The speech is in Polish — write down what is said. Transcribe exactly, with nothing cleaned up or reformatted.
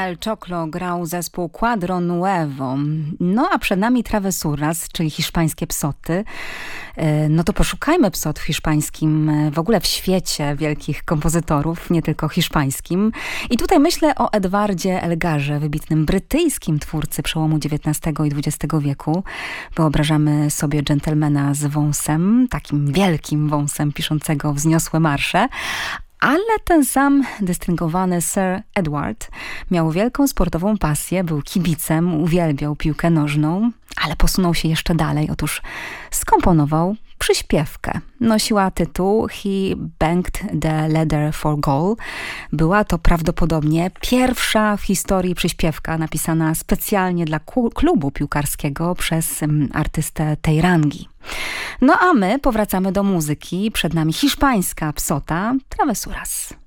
El Choclo grał zespół Cuadro Nuevo. No a przed nami Travesuras, czyli hiszpańskie psoty. No to poszukajmy psot w hiszpańskim, w ogóle w świecie wielkich kompozytorów, nie tylko hiszpańskim. I tutaj myślę o Edwardzie Elgarze, wybitnym brytyjskim twórcy przełomu dziewiętnastego i dwudziestego wieku. Wyobrażamy sobie dżentelmena z wąsem, takim wielkim wąsem piszącego wzniosłe marsze. Ale ten sam dystyngowany Sir Edward miał wielką sportową pasję, był kibicem, uwielbiał piłkę nożną, ale posunął się jeszcze dalej. Otóż skomponował przyśpiewkę. Nosiła tytuł He Banged the Leather for Goal. Była to prawdopodobnie pierwsza w historii przyśpiewka napisana specjalnie dla klubu piłkarskiego przez artystę tej rangi. No a my powracamy do muzyki. Przed nami hiszpańska psota Travesuras.